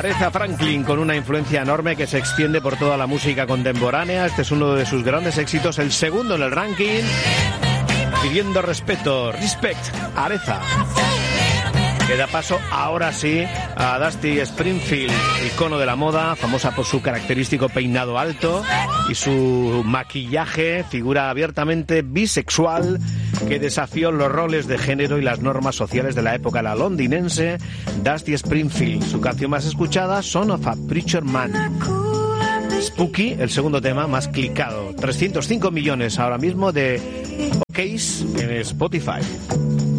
Aretha Franklin, con una influencia enorme que se extiende por toda la música contemporánea. Este es uno de sus grandes éxitos, el segundo en el ranking. Pidiendo respeto, respect, Aretha. Que da paso ahora sí a Dusty Springfield, icono de la moda, famosa por su característico peinado alto y su maquillaje, figura abiertamente bisexual que desafió los roles de género y las normas sociales de la época. La londinense Dusty Springfield, su canción más escuchada, Son of a Preacher Man. Spooky, el segundo tema más clicado, 305 millones ahora mismo de OKs en Spotify.